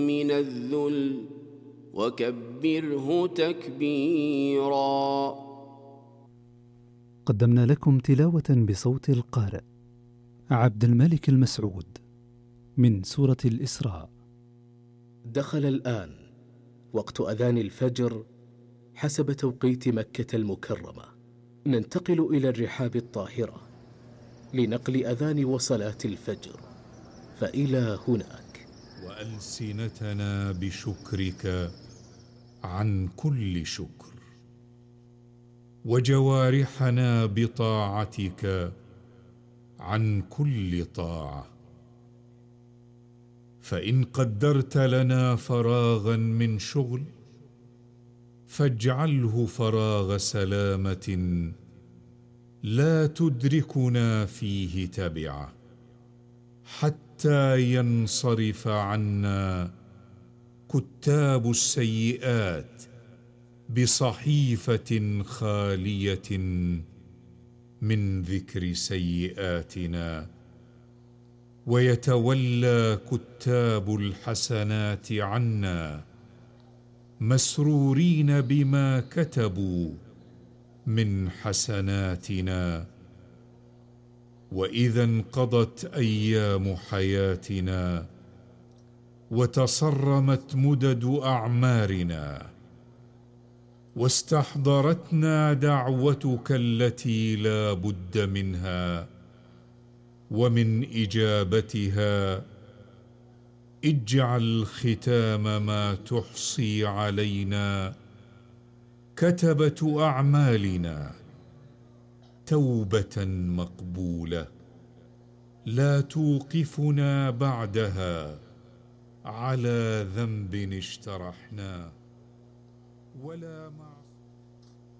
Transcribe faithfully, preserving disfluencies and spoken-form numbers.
من الذل وكبره تكبيرا. قدمنا لكم تلاوة بصوت القارئ عبد الملك المسعود من سورة الإسراء. دخل الآن وقت أذان الفجر حسب توقيت مكة المكرمة. ننتقل إلى الرحاب الطاهرة لنقل أذان وصلاة الفجر، فإلى هناك. وألسنتنا بشكرك عن كل شكر، وجوارحنا بطاعتك عن كل طاعة. فإن قدرت لنا فراغا من شغل فاجعله فراغ سلامة لا تدركنا فيه تبعة، حتى ينصرف عنا كتاب السيئات بصحيفة خالية من ذكر سيئاتنا، ويتولى كتاب الحسنات عنا مسرورين بما كتبوا من حسناتنا. وإذا انقضت أيام حياتنا وتصرمت مدد أعمارنا واستحضرتنا دعوتك التي لا بد منها ومن إجابتها، اجعل ختام ما تحصي علينا كتبة أعمالنا توبة مقبولة لا توقفنا بعدها على ذنب اجترحناه ولا معصية